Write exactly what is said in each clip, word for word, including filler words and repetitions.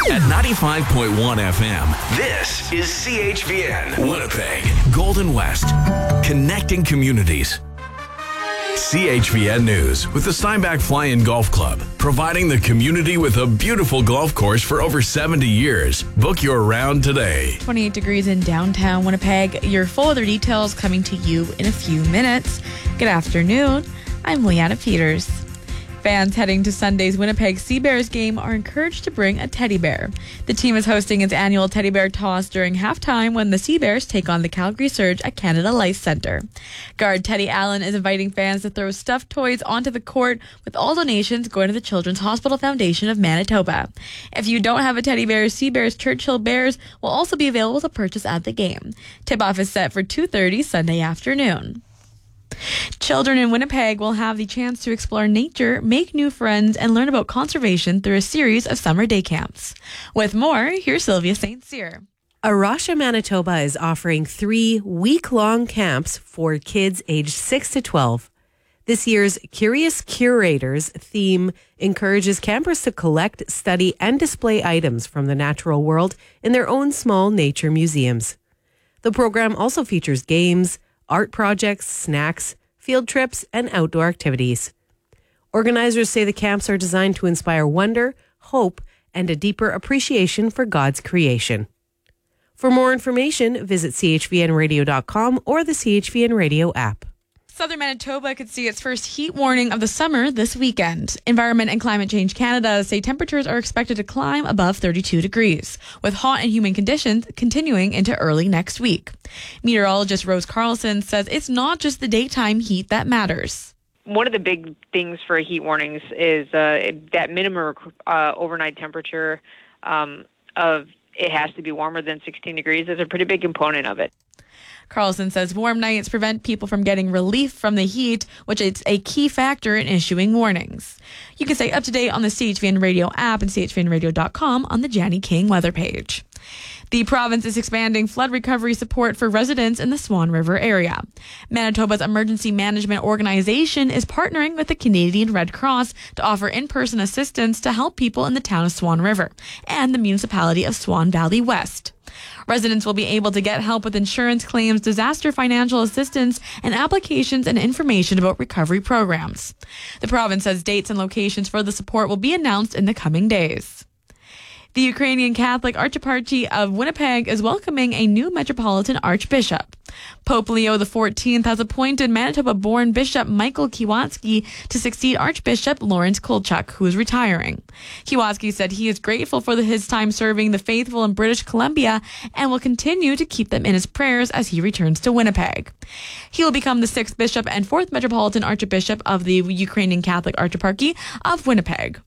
At ninety-five point one F M, this is C H V N, Winnipeg, Golden West, connecting communities. C H V N News with the Steinbach Fly-In Golf Club, providing the community with a beautiful golf course for over seventy years. Book your round today. twenty-eight degrees in downtown Winnipeg. Your full weather details coming to you in a few minutes. Good afternoon. I'm Leanna Peters. Fans heading to Sunday's Winnipeg Sea Bears game are encouraged to bring a teddy bear. The team is hosting its annual teddy bear toss during halftime when the Sea Bears take on the Calgary Surge at Canada Life Centre. Guard Teddy Allen is inviting fans to throw stuffed toys onto the court, with all donations going to the Children's Hospital Foundation of Manitoba. If you don't have a teddy bear, Sea Bears Churchill Bears will also be available to purchase at the game. Tip-off is set for two thirty Sunday afternoon. Children in Winnipeg will have the chance to explore nature, make new friends, and learn about conservation through a series of summer day camps. With more, here's Sylvia Saint Cyr. Arasha, Manitoba is offering three week-long camps for kids aged six to twelve. This year's Curious Curators theme encourages campers to collect, study, and display items from the natural world in their own small nature museums. The program also features games, art projects, snacks, field trips, and outdoor activities. Organizers say the camps are designed to inspire wonder, hope, and a deeper appreciation for God's creation. For more information, visit C H V N radio dot com or the C H V N Radio app. Southern Manitoba could see its first heat warning of the summer this weekend. Environment and Climate Change Canada say temperatures are expected to climb above thirty-two degrees, with hot and humid conditions continuing into early next week. Meteorologist Rose Carlson says it's not just the daytime heat that matters. One of the big things for heat warnings is uh, that minimum uh, overnight temperature um, of it has to be warmer than sixteen degrees is a pretty big component of it. Carlson says warm nights prevent people from getting relief from the heat, which is a key factor in issuing warnings. You can stay up to date on the C H V N Radio app and C H V N radio dot com on the Janny King weather page. The province is expanding flood recovery support for residents in the Swan River area. Manitoba's Emergency Management Organization is partnering with the Canadian Red Cross to offer in-person assistance to help people in the town of Swan River and the municipality of Swan Valley West. Residents will be able to get help with insurance claims, disaster financial assistance, and applications and information about recovery programs. The province says dates and locations for the support will be announced in the coming days. The Ukrainian Catholic Archdiocese of Winnipeg is welcoming a new Metropolitan Archbishop. Pope Leo the fourteenth has appointed Manitoba-born Bishop Michael Kiwatsky to succeed Archbishop Lawrence Kulchuk, who is retiring. Kiwatsky said he is grateful for the, his time serving the faithful in British Columbia and will continue to keep them in his prayers as he returns to Winnipeg. He will become the sixth bishop and fourth Metropolitan Archbishop of the Ukrainian Catholic Archdiocese of Winnipeg.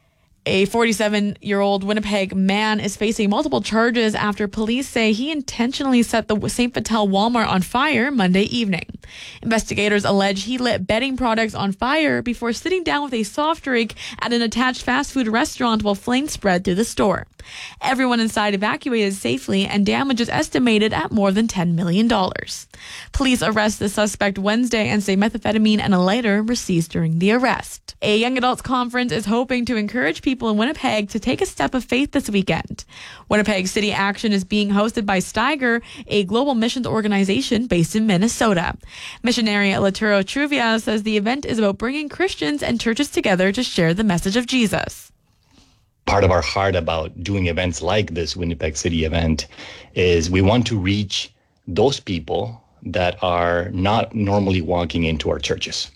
A forty-seven-year-old Winnipeg man is facing multiple charges after police say he intentionally set the Saint Vital Walmart on fire Monday evening. Investigators allege he lit bedding products on fire before sitting down with a soft drink at an attached fast food restaurant while flames spread through the store. Everyone inside evacuated safely, and damage is estimated at more than ten million dollars. Police arrest the suspect Wednesday and say methamphetamine and a lighter were seized during the arrest. A young adults conference is hoping to encourage people in Winnipeg to take a step of faith this weekend. Winnipeg City Action is being hosted by Steiger, a global missions organization based in Minnesota. Missionary Laturo Truvia says the event is about bringing Christians and churches together to share the message of Jesus. Part of our heart about doing events like this Winnipeg City event is we want to reach those people that are not normally walking into our churches.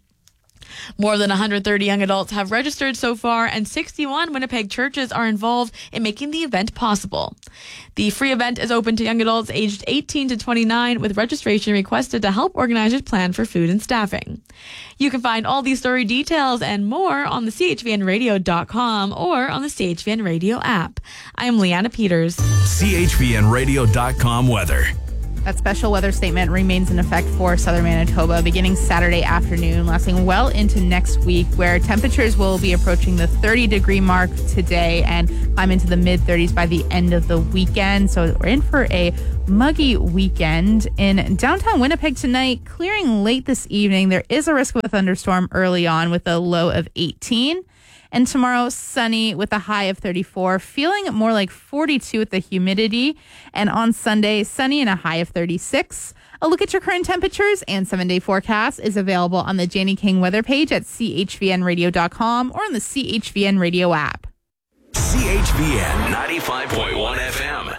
More than one hundred thirty young adults have registered so far, and sixty-one Winnipeg churches are involved in making the event possible. The free event is open to young adults aged eighteen to twenty-nine, with registration requested to help organizers plan for food and staffing. You can find all these story details and more on the C H V N radio dot com or on the C H V N Radio app. I am Leanna Peters. C H V N radio dot com weather. That special weather statement remains in effect for southern Manitoba beginning Saturday afternoon, lasting well into next week, where temperatures will be approaching the thirty degree mark today and climb into the mid thirties by the end of the weekend. So we're in for a muggy weekend. In downtown Winnipeg tonight, clearing late this evening. There is a risk of a thunderstorm early on with a low of eighteen. And tomorrow, sunny with a high of thirty-four, feeling more like forty-two with the humidity. And on Sunday, sunny and a high of thirty-six. A look at your current temperatures and seven-day forecast is available on the Janie King weather page at C H V N radio dot com or on the C H V N radio app. C H V N ninety-five point one F M.